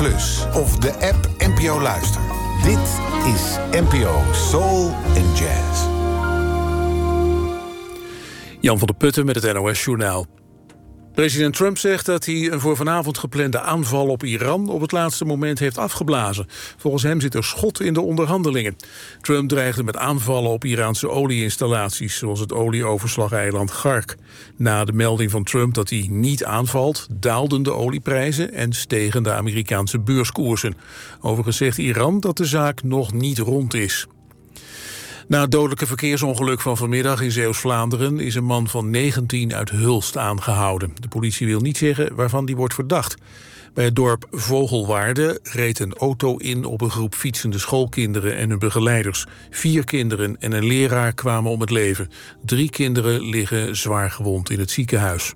Plus of de app NPO Luister. Dit is NPO Soul and Jazz. Jan van der Putten met het NOS-journaal. President Trump zegt dat hij een voor vanavond geplande aanval op Iran op het laatste moment heeft afgeblazen. Volgens hem zit er schot in de onderhandelingen. Trump dreigde met aanvallen op Iraanse olieinstallaties, zoals het olieoverslageiland Gark. Na de melding van Trump dat hij niet aanvalt, daalden de olieprijzen en stegen de Amerikaanse beurskoersen. Overigens zegt Iran dat de zaak nog niet rond is. Na het dodelijke verkeersongeluk van vanmiddag in Zeeuws-Vlaanderen is een man van 19 uit Hulst aangehouden. De politie wil niet zeggen waarvan die wordt verdacht. Bij het dorp Vogelwaarde reed een auto in op een groep fietsende schoolkinderen en hun begeleiders. 4 kinderen en een leraar kwamen om het leven. 3 kinderen liggen zwaar gewond in het ziekenhuis.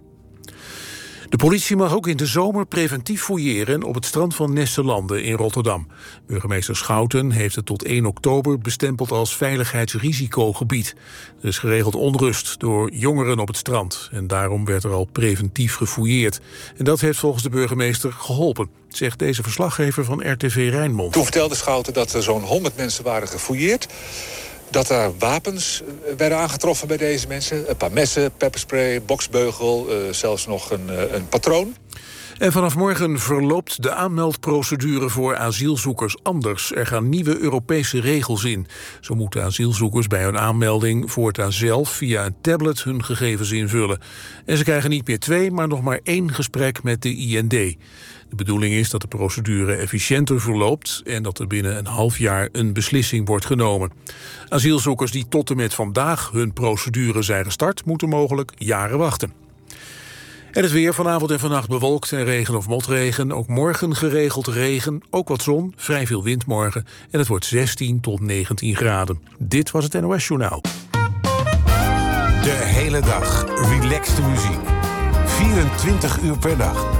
De politie mag ook in de zomer preventief fouilleren op het strand van Nesselanden in Rotterdam. Burgemeester Schouten heeft het tot 1 oktober bestempeld als veiligheidsrisicogebied. Er is geregeld onrust door jongeren op het strand en daarom werd er al preventief gefouilleerd. En dat heeft volgens de burgemeester geholpen, zegt deze verslaggever van RTV Rijnmond. Toen vertelde Schouten dat er zo'n 100 mensen waren gefouilleerd. Dat er wapens werden aangetroffen bij deze mensen. Een paar messen, pepperspray, boksbeugel, zelfs nog een patroon. En vanaf morgen verloopt de aanmeldprocedure voor asielzoekers anders. Er gaan nieuwe Europese regels in. Zo moeten asielzoekers bij hun aanmelding voortaan zelf via een tablet hun gegevens invullen. En ze krijgen niet meer 2, maar nog maar 1 gesprek met de IND. De bedoeling is dat de procedure efficiënter verloopt en dat er binnen een half jaar een beslissing wordt genomen. Asielzoekers die tot en met vandaag hun procedure zijn gestart, moeten mogelijk jaren wachten. En het weer vanavond en vannacht bewolkt en regen of motregen. Ook morgen geregeld regen, ook wat zon, vrij veel wind morgen. En het wordt 16 tot 19 graden. Dit was het NOS Journaal. De hele dag relaxte muziek. 24 uur per dag.